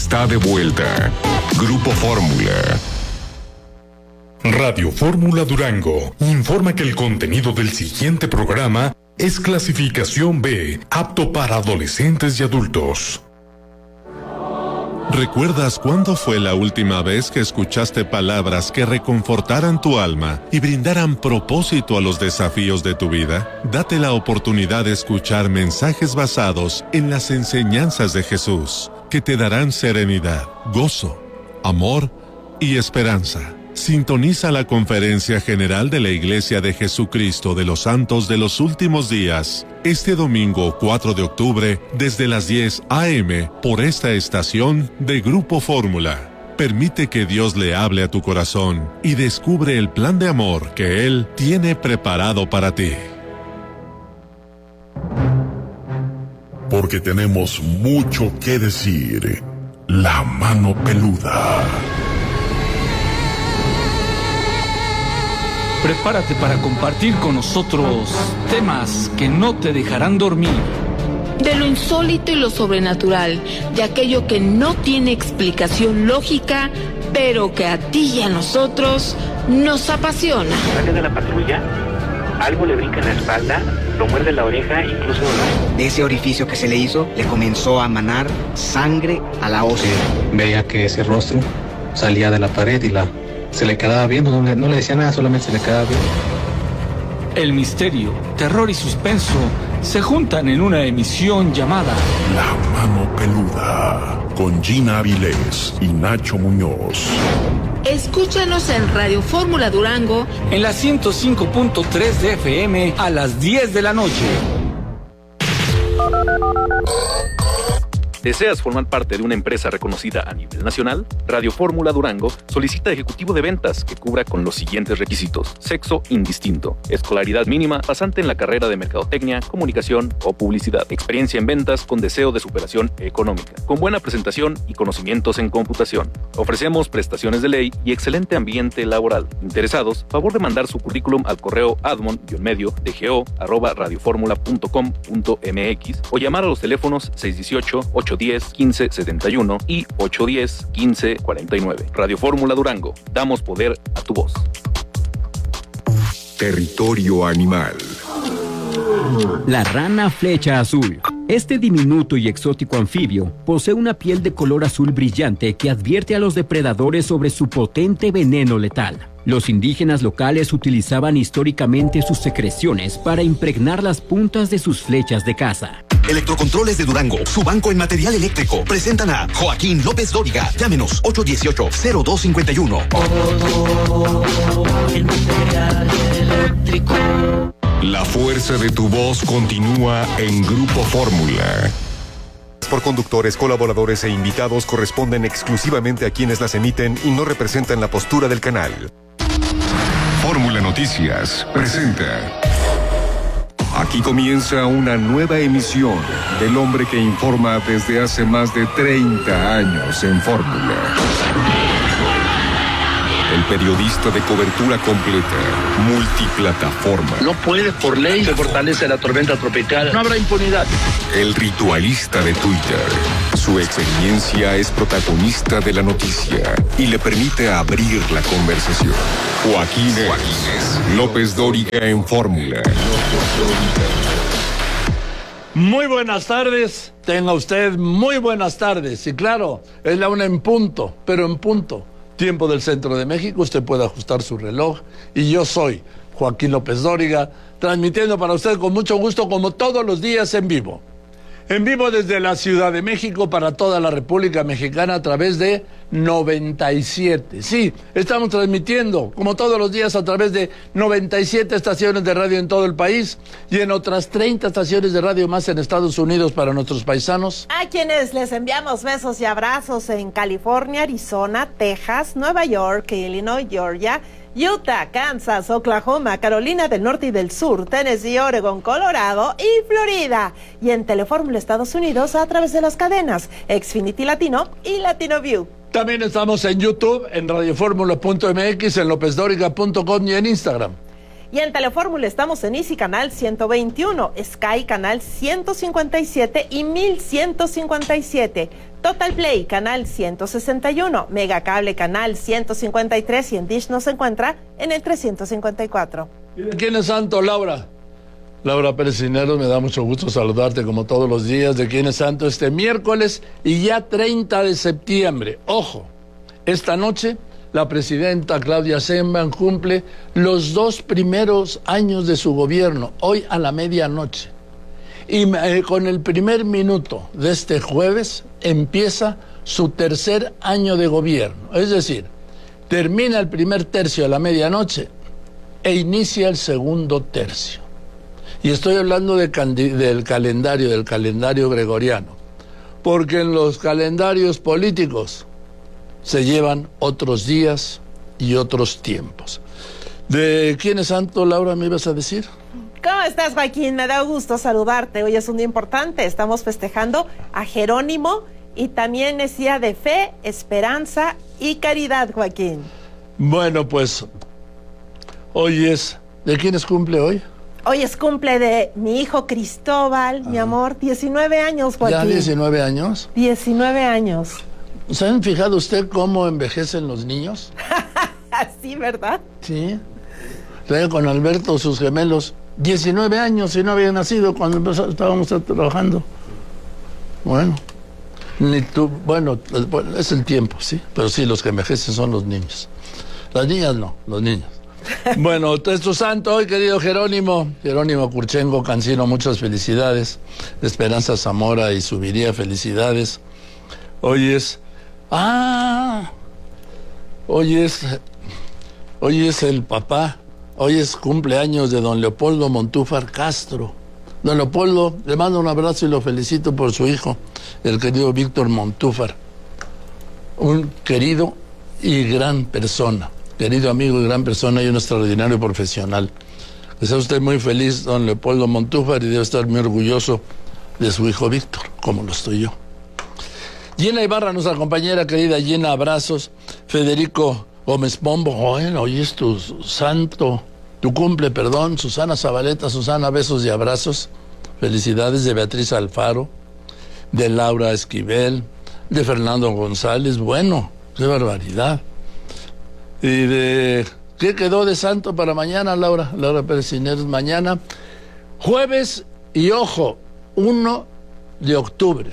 está de vuelta. Grupo Fórmula. Radio Fórmula Durango informa que el contenido del siguiente programa es clasificación B, apto para adolescentes y adultos. ¿Recuerdas cuándo fue la última vez que escuchaste palabras que reconfortaran tu alma y brindaran propósito a los desafíos de tu vida? Date la oportunidad de escuchar mensajes basados en las enseñanzas de Jesús, que te darán serenidad, gozo, amor y esperanza. Sintoniza la Conferencia General de la Iglesia de Jesucristo de los Santos de los Últimos Días, este domingo 4 de octubre, desde las 10 a.m., por esta estación de Grupo Fórmula. Permite que Dios le hable a tu corazón y descubre el plan de amor que Él tiene preparado para ti. Porque tenemos mucho que decir. La mano peluda. Prepárate para compartir con nosotros temas que no te dejarán dormir. De lo insólito y lo sobrenatural, de aquello que no tiene explicación lógica, pero que a ti y a nosotros nos apasiona. Sale de la patrulla, algo le brinca en la espalda, lo muerde la oreja, incluso... De ese orificio que se le hizo, le comenzó a manar sangre a la ósea. Veía que ese rostro salía de la pared y se le quedaba viendo, no le decía nada, solamente se le quedaba viendo. El misterio, terror y suspenso se juntan en una emisión llamada La Mano Peluda, con Gina Avilés y Nacho Muñoz. Escúchanos en Radio Fórmula Durango, en la 105.3 de FM a las 10 de la noche. ¿Deseas formar parte de una empresa reconocida a nivel nacional? Radio Fórmula Durango solicita ejecutivo de ventas que cubra con los siguientes requisitos: sexo indistinto, escolaridad mínima, pasante en la carrera de mercadotecnia, comunicación o publicidad, experiencia en ventas con deseo de superación económica, con buena presentación y conocimientos en computación. Ofrecemos prestaciones de ley y excelente ambiente laboral. Interesados, favor de mandar su currículum al correo admon-medio@radioformula.com.mx o llamar a los teléfonos 618-810-1571 y 810-1549. Radio Fórmula Durango. Damos poder a tu voz. Territorio animal. La rana flecha azul. Este diminuto y exótico anfibio posee una piel de color azul brillante que advierte a los depredadores sobre su potente veneno letal. Los indígenas locales utilizaban históricamente sus secreciones para impregnar las puntas de sus flechas de caza. Electrocontroles de Durango, su banco en material eléctrico, presentan a Joaquín López Dóriga. Llámenos 818-0251. El material eléctrico. La fuerza de tu voz continúa en Grupo Fórmula. Por conductores, colaboradores e invitados corresponden exclusivamente a quienes las emiten y no representan la postura del canal. Fórmula Noticias presenta. Aquí comienza una nueva emisión del hombre que informa desde hace más de 30 años en Fórmula. El periodista de cobertura completa, multiplataforma. No puede, por ley, se fortalece la tormenta tropical. No habrá impunidad. El ritualista de Twitter. Su experiencia es protagonista de la noticia y le permite abrir la conversación. Joaquín López Dóriga en Fórmula. Muy buenas tardes, tenga usted muy buenas tardes. Y claro, es la 1 en punto, pero en punto. Tiempo del centro de México, usted puede ajustar su reloj. Y yo soy Joaquín López Dóriga, transmitiendo para usted con mucho gusto, como todos los días, en vivo. En vivo desde la Ciudad de México para toda la República Mexicana a través de 97. Sí, estamos transmitiendo como todos los días a través de 97 estaciones de radio en todo el país y en otras 30 estaciones de radio más en Estados Unidos para nuestros paisanos. A quienes les enviamos besos y abrazos en California, Arizona, Texas, Nueva York, Illinois, Georgia, Utah, Kansas, Oklahoma, Carolina del Norte y del Sur, Tennessee, Oregon, Colorado y Florida. Y en Telefórmula Estados Unidos a través de las cadenas Xfinity Latino y Latino View. También estamos en YouTube, en radioformula.mx, en lopezdoriga.com y en Instagram. Y en Telefórmula estamos en Easy Canal 121, Sky Canal 157 y 1157, Total Play Canal 161, Megacable Canal 153 y en Dish nos encuentra en el 354. ¿Y de quién es santo, Laura? Laura Pérez Cisneros, me da mucho gusto saludarte como todos los días. ¿De quién es santo este miércoles y ya 30 de septiembre? Ojo, esta noche la presidenta Claudia Sheinbaum cumple los 2 primeros años de su gobierno, hoy a la medianoche. Y con el primer minuto de este jueves empieza su 3er año de gobierno. Es decir, termina el primer tercio a la medianoche e inicia el segundo tercio. Y estoy hablando del calendario gregoriano, porque en los calendarios políticos se llevan otros días y otros tiempos. ¿De quién es santo, Laura, me ibas a decir? ¿Cómo estás, Joaquín? Me da gusto saludarte. Hoy es un día importante. Estamos festejando a Jerónimo y también es día de fe, esperanza y caridad, Joaquín. Bueno, pues hoy es... ¿De quién es cumple hoy? Hoy es cumple de mi hijo Cristóbal, mi amor, 19 años, Joaquín. ¿Ya 19 años? 19 años. ¿Se han fijado usted cómo envejecen los niños? Sí, ¿verdad? Sí. Con Alberto, sus gemelos, 19 años y no había nacido cuando estábamos trabajando. Bueno, ni tú, bueno, es el tiempo, sí, pero sí, los que envejecen son los niños. Las niñas no, los niños. Bueno, es tu santo hoy, querido Jerónimo Curchengo Cancino, muchas felicidades. Esperanza Zamora y Subiría, felicidades. Hoy es el papá, hoy es cumpleaños de don Leopoldo Montúfar Castro. Don Leopoldo, le mando un abrazo y lo felicito por su hijo, el querido Víctor Montúfar. Un querido y gran persona, querido amigo y gran persona y un extraordinario profesional. Está usted muy feliz, don Leopoldo Montúfar, y debe estar muy orgulloso de su hijo Víctor, como lo estoy yo. Gina Ibarra, nuestra compañera querida, Gina, abrazos. Federico Gómez Pombo, hoy es tu santo, tu cumple, perdón. Susana Zabaleta, Susana, besos y abrazos. Felicidades de Beatriz Alfaro, de Laura Esquivel, de Fernando González. Bueno, qué barbaridad. Y de... ¿Qué quedó de santo para mañana, Laura? Laura Pérez Cisneros, mañana, jueves, y ojo, 1 de octubre.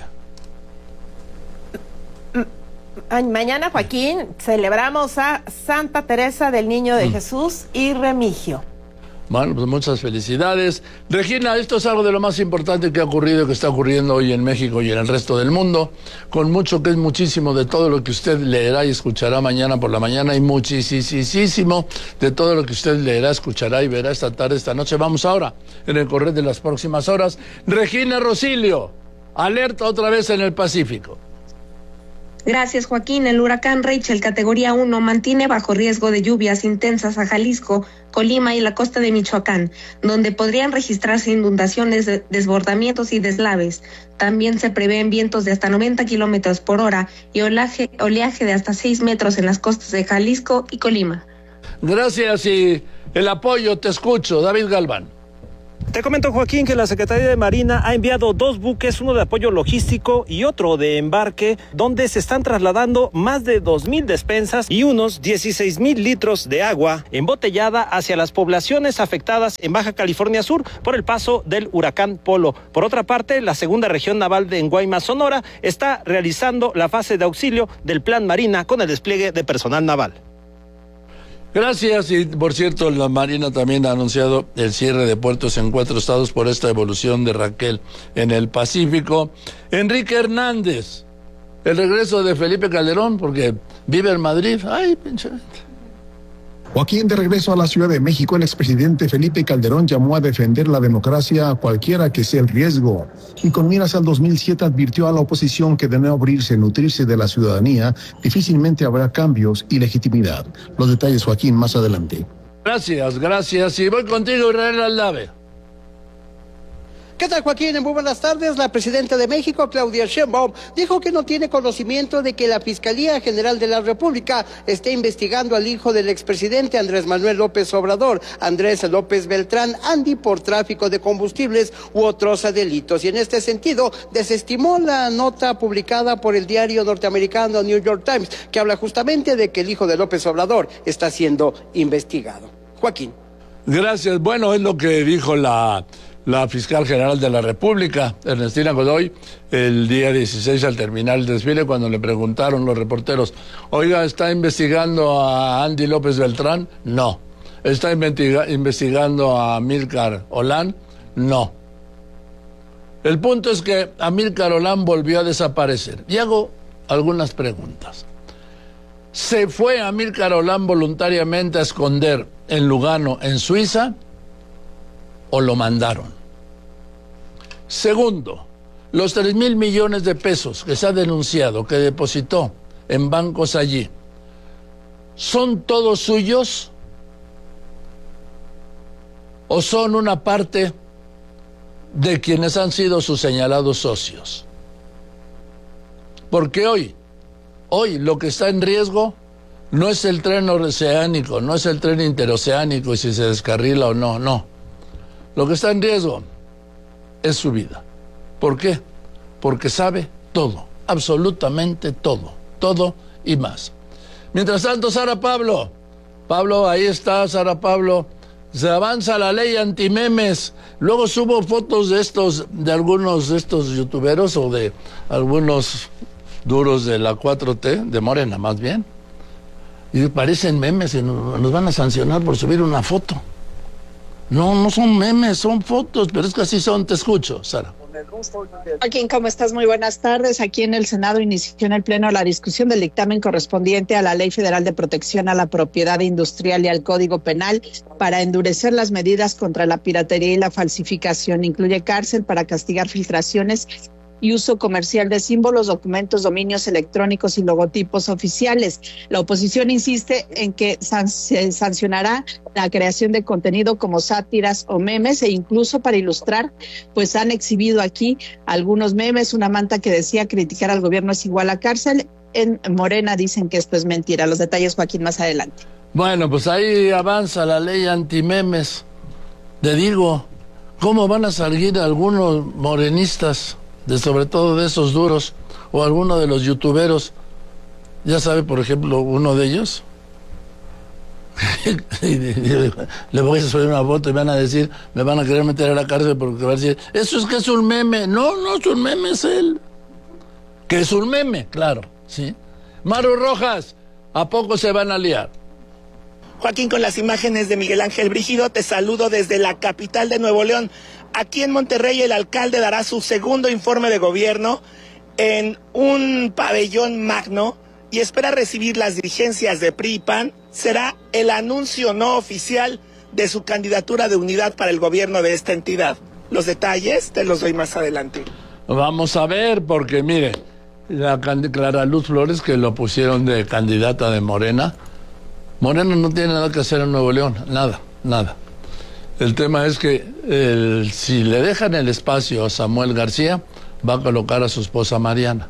Mañana, Joaquín, celebramos a Santa Teresa del Niño de Jesús y Remigio. Bueno, pues muchas felicidades. Regina, esto es algo de lo más importante que ha ocurrido, que está ocurriendo hoy en México y en el resto del mundo, con mucho que es muchísimo de todo lo que usted leerá y escuchará mañana por la mañana, y muchísimo de todo lo que usted leerá, escuchará y verá esta tarde, esta noche. Vamos ahora, en el correr de las próximas horas. Regina Rosilio, alerta otra vez en el Pacífico. Gracias, Joaquín. El huracán Rachel, categoría 1, mantiene bajo riesgo de lluvias intensas a Jalisco, Colima y la costa de Michoacán, donde podrían registrarse inundaciones, desbordamientos y deslaves. También se prevén vientos de hasta 90 kilómetros por hora y oleaje de hasta 6 metros en las costas de Jalisco y Colima. Gracias, y el apoyo, te escucho. David Galván. Te comento, Joaquín, que la Secretaría de Marina ha enviado 2 buques, uno de apoyo logístico y otro de embarque, donde se están trasladando más de 2,000 despensas y unos 16,000 litros de agua embotellada hacia las poblaciones afectadas en Baja California Sur por el paso del huracán Polo. Por otra parte, la segunda región naval de Guaymas, Sonora, está realizando la fase de auxilio del Plan Marina con el despliegue de personal naval. Gracias, y por cierto, la Marina también ha anunciado el cierre de puertos en 4 estados por esta evolución de Raquel en el Pacífico. Enrique Hernández, el regreso de Felipe Calderón, porque vive en Madrid. Ay, pinche. Joaquín, de regreso a la Ciudad de México, el expresidente Felipe Calderón llamó a defender la democracia a cualquiera que sea el riesgo. Y con miras al 2007 advirtió a la oposición que de no abrirse, nutrirse de la ciudadanía, difícilmente habrá cambios y legitimidad. Los detalles, Joaquín, más adelante. Gracias. Y voy contigo, Israel Aldave. ¿Qué tal, Joaquín? Muy buenas tardes. La presidenta de México, Claudia Sheinbaum, dijo que no tiene conocimiento de que la Fiscalía General de la República esté investigando al hijo del expresidente Andrés Manuel López Obrador, Andrés López Beltrán, Andy, por tráfico de combustibles u otros delitos. Y en este sentido, desestimó la nota publicada por el diario norteamericano New York Times, que habla justamente de que el hijo de López Obrador está siendo investigado. Joaquín. Gracias. Bueno, es lo que dijo la fiscal general de la República, Ernestina Godoy, el día 16 al terminar el desfile, cuando le preguntaron los reporteros, oiga, ¿está investigando a Andy López Beltrán? No. ¿Está investigando a Amílcar Olán? No. El punto es que Amílcar Olán volvió a desaparecer. Y hago algunas preguntas. ¿Se fue Amílcar Olán voluntariamente a esconder en Lugano, en Suiza, o lo mandaron? Segundo, los 3,000 millones de pesos que se ha denunciado que depositó en bancos allí, ¿son todos suyos o son una parte de quienes han sido sus señalados socios? Porque hoy lo que está en riesgo no es el tren oceánico, no es el tren interoceánico y si se descarrila o no, no. Lo que está en riesgo es su vida. ¿Por qué? Porque sabe todo, absolutamente todo, todo y más. Mientras tanto, Sara Pablo, ahí está Sara Pablo, se avanza la ley antimemes. Luego subo fotos de algunos de estos youtuberos o de algunos duros de la 4T, de Morena más bien, y parecen memes y nos van a sancionar por subir una foto. No son memes, son fotos, pero es que así son. Te escucho, Sara. Joaquín, ¿cómo estás? Muy buenas tardes. Aquí en el Senado inició en el Pleno la discusión del dictamen correspondiente a la Ley Federal de Protección a la Propiedad Industrial y al Código Penal para endurecer las medidas contra la piratería y la falsificación. Incluye cárcel para castigar filtraciones y uso comercial de símbolos, documentos, dominios electrónicos y logotipos oficiales. La oposición insiste en que se sancionará la creación de contenido como sátiras o memes, e incluso para ilustrar, pues han exhibido aquí algunos memes. Una manta que decía criticar al gobierno es igual a cárcel. En Morena dicen que esto es mentira. Los detalles, Joaquín, más adelante. Bueno, pues ahí avanza la ley antimemes. Te digo, ¿cómo van a salir algunos morenistas, sobre todo de esos duros, o alguno de los youtuberos? Ya sabe, por ejemplo, uno de ellos. Le voy a subir una foto y me van a querer meter a la cárcel porque va a decir, eso es que es un meme. No es un meme, es él. Que es un meme, claro, ¿sí? Maru Rojas, ¿a poco se van a liar? Joaquín, con las imágenes de Miguel Ángel Brígido, te saludo desde la capital de Nuevo León. Aquí en Monterrey, el alcalde dará su segundo informe de gobierno en un pabellón magno y espera recibir las dirigencias de PRI y PAN. Será el anuncio no oficial de su candidatura de unidad para el gobierno de esta entidad. Los detalles te los doy más adelante. Vamos a ver, porque mire, la Clara Luz Flores, que lo pusieron de candidata de Morena no tiene nada que hacer en Nuevo León, nada. El tema es que si le dejan el espacio a Samuel García, va a colocar a su esposa Mariana.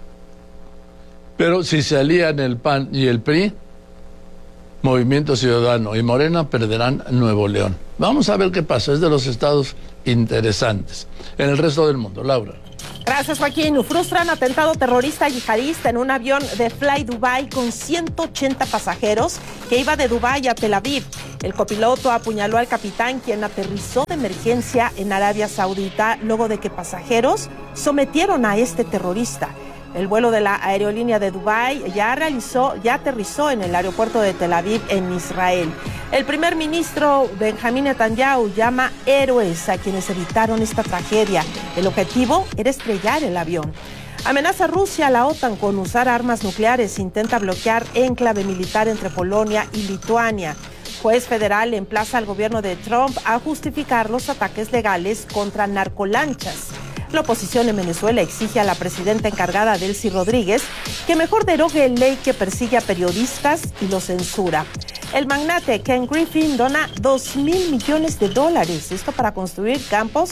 Pero si se alían el PAN y el PRI, Movimiento Ciudadano y Morena perderán Nuevo León. Vamos a ver qué pasa, es de los estados interesantes. En el resto del mundo, Laura. Gracias, Joaquín. Frustran atentado terrorista yihadista en un avión de Fly Dubai con 180 pasajeros que iba de Dubái a Tel Aviv. El copiloto apuñaló al capitán, quien aterrizó de emergencia en Arabia Saudita luego de que pasajeros sometieron a este terrorista. El vuelo de la aerolínea de Dubái ya aterrizó en el aeropuerto de Tel Aviv, en Israel. El primer ministro Benjamín Netanyahu llama héroes a quienes evitaron esta tragedia. El objetivo era estrellar el avión. Amenaza Rusia a la OTAN con usar armas nucleares. Intenta bloquear enclave militar entre Polonia y Lituania. Juez federal emplaza al gobierno de Trump a justificar los ataques legales contra narcolanchas. La oposición en Venezuela exige a la presidenta encargada, Delcy Rodríguez, que mejor derogue ley que persigue a periodistas y los censura. El magnate Ken Griffin dona $2,000 millones, esto para construir campos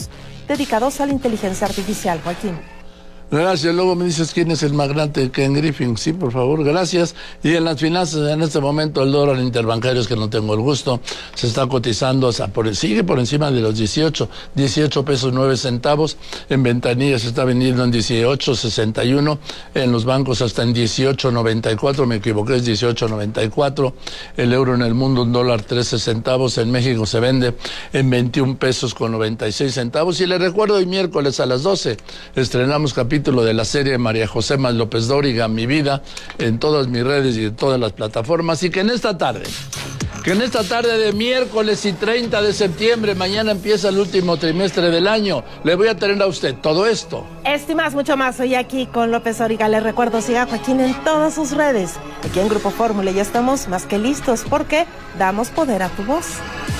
dedicados a la inteligencia artificial. Joaquín. Gracias, luego me dices quién es el magnate Ken Griffin, sí, por favor, gracias. Y en las finanzas, en este momento, el dólar interbancario, es que no tengo el gusto, se está cotizando, sigue por encima de los 18 pesos 9 centavos, en ventanilla se está vendiendo en 18.61, en los bancos hasta en 18.94, me equivoqué, es 18.94, el euro en el mundo, un dólar 13 centavos, en México se vende en 21 pesos con 96 centavos, y les recuerdo, hoy miércoles a las 12, estrenamos capítulo de la serie María José Más López Dóriga, Mi Vida, en todas mis redes y en todas las plataformas, y que en esta tarde de miércoles y 30 de septiembre, mañana empieza el último trimestre del año, le voy a tener a usted todo esto. Esto y más, mucho más, hoy aquí con López Dóriga. Les recuerdo, siga a Joaquín en todas sus redes. Aquí en Grupo Fórmula ya estamos más que listos, porque damos poder a tu voz.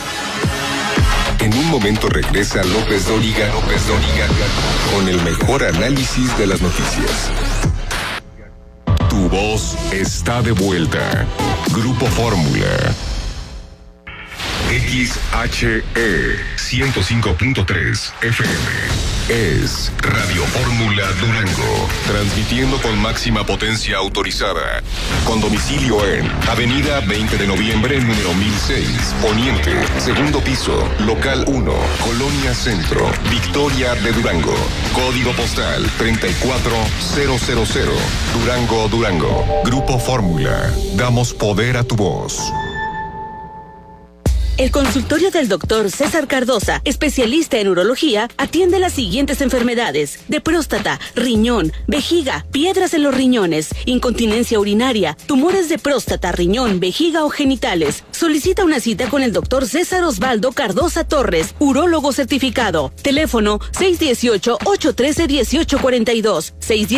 En un momento regresa López Dóriga con el mejor análisis de las noticias. Tu voz está de vuelta. Grupo Fórmula. XHE 105.3 FM. Es Radio Fórmula Durango, transmitiendo con máxima potencia autorizada, con domicilio en Avenida 20 de Noviembre, número 1006, Poniente, segundo piso, local 1, Colonia Centro, Victoria de Durango, código postal 34000, Durango, Durango. Grupo Fórmula, damos poder a tu voz. El consultorio del doctor César Cardosa, especialista en urología, atiende las siguientes enfermedades: de próstata, riñón, vejiga, piedras en los riñones, incontinencia urinaria, tumores de próstata, riñón, vejiga o genitales. Solicita una cita con el doctor César Osvaldo Cardosa Torres, urólogo certificado. Teléfono 618-813-1842,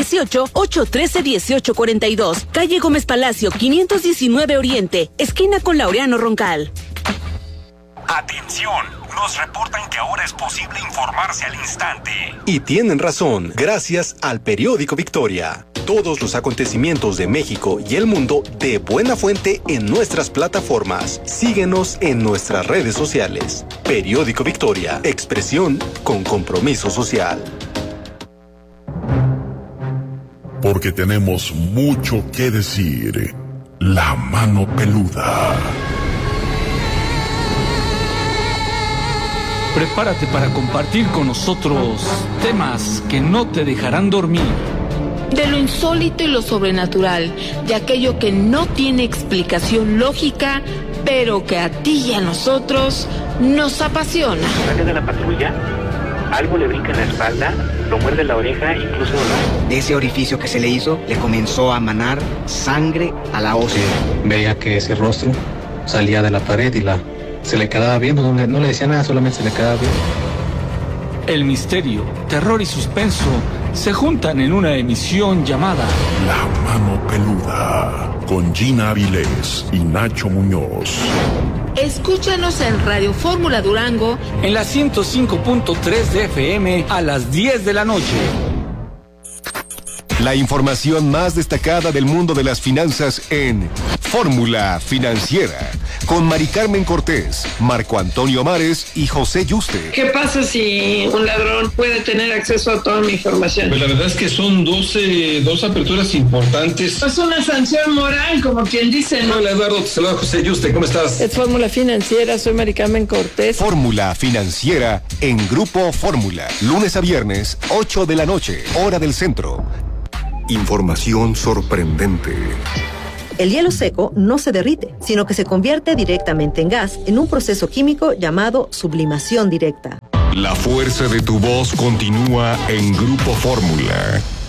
618-813-1842. Calle Gómez Palacio, 519 Oriente, esquina con Laureano Roncal. ¡Atención! Nos reportan que ahora es posible informarse al instante. Y tienen razón, gracias al periódico Victoria. Todos los acontecimientos de México y el mundo de buena fuente en nuestras plataformas. Síguenos en nuestras redes sociales. Periódico Victoria, expresión con compromiso social. Porque tenemos mucho que decir. La mano peluda. Prepárate para compartir con nosotros temas que no te dejarán dormir. De lo insólito y lo sobrenatural, de aquello que no tiene explicación lógica, pero que a ti y a nosotros nos apasiona. Sale de la patrulla, algo le brinca en la espalda, lo muerde la oreja, incluso de ese orificio que se le hizo, le comenzó a manar sangre a la ósea. Veía que ese rostro salía de la pared y se le quedaba viendo, no le decía nada, solamente se le quedaba viendo. El misterio, terror y suspenso se juntan en una emisión llamada La Mano Peluda, con Gina Avilés y Nacho Muñoz. Escúchanos en Radio Fórmula Durango en la 105.3 de FM a las 10 de la noche. La información más destacada del mundo de las finanzas en Fórmula Financiera, con Mari Carmen Cortés, Marco Antonio Mares y José Yuste. ¿Qué pasa si un ladrón puede tener acceso a toda mi información? Pues la verdad es que son dos aperturas importantes. Es una sanción moral, como quien dice, ¿no? Hola Eduardo, te saluda José Yuste, ¿cómo estás? Es Fórmula Financiera, soy Mari Carmen Cortés. Fórmula Financiera en Grupo Fórmula, lunes a viernes, 8 de la noche, hora del centro. Información sorprendente. El hielo seco no se derrite, sino que se convierte directamente en gas en un proceso químico llamado sublimación directa. La fuerza de tu voz continúa en Grupo Fórmula.